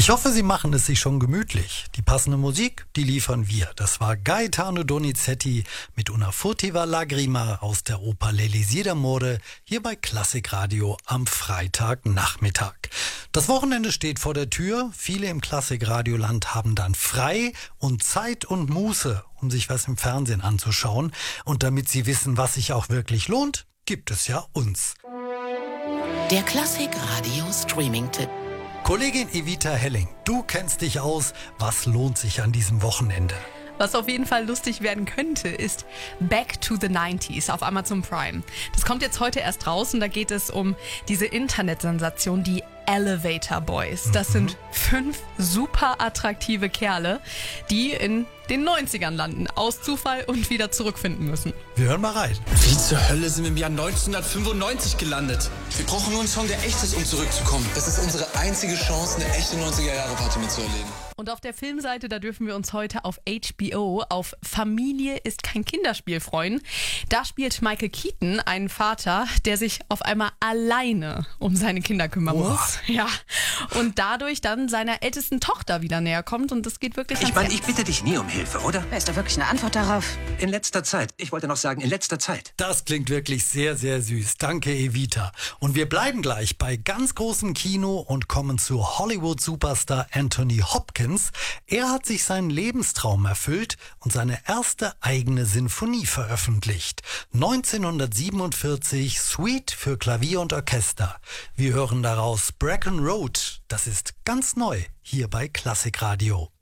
Ich hoffe, Sie machen es sich schon gemütlich. Die passende Musik, die liefern wir. Das war Gaetano Donizetti mit Una furtiva lagrima aus der Oper L'Elisir d'Amore hier bei Klassikradio am Freitagnachmittag. Das Wochenende steht vor der Tür. Viele im Klassikradioland haben dann frei und Zeit und Muße, um sich was im Fernsehen anzuschauen. Und damit Sie wissen, was sich auch wirklich lohnt, gibt es ja uns. Der Klassikradio-Streaming-Tipp. Kollegin Evita Helling, du kennst dich aus. Was lohnt sich an diesem Wochenende? Was auf jeden Fall lustig werden könnte, ist Back to the 90s auf Amazon Prime. Das kommt jetzt heute erst raus und da geht es um diese Internetsensation, die Elevator Boys. Das sind 5 super attraktive Kerle, die in den 90ern landen, aus Zufall und wieder zurückfinden müssen. Wir hören mal rein. Wie zur Hölle sind wir im Jahr 1995 gelandet? Wir brauchen nur einen Song, der echt ist, um zurückzukommen. Das ist unsere einzige Chance, eine echte 90er-Jahre-Party mitzuerleben. Und auf der Filmseite, da dürfen wir uns heute auf HBO auf Familie ist kein Kinderspiel freuen. Da spielt Michael Keaton einen Vater, der sich auf einmal alleine um seine Kinder kümmern muss. Ja. Und dadurch dann seiner ältesten Tochter wieder näher kommt und das geht wirklich Ich meine, ich bitte dich nie um Hilfe, oder? Ist da wirklich eine Antwort darauf? In letzter Zeit. Ich wollte noch sagen, in letzter Zeit. Das klingt wirklich sehr, sehr süß. Danke, Evita. Und wir bleiben gleich bei ganz großem Kino und kommen zu Hollywood-Superstar Anthony Hopkins. Er hat sich seinen Lebenstraum erfüllt und seine erste eigene Sinfonie veröffentlicht. 1947 Suite für Klavier und Orchester. Wir hören daraus Bracken Road. Das ist ganz neu hier bei Klassikradio.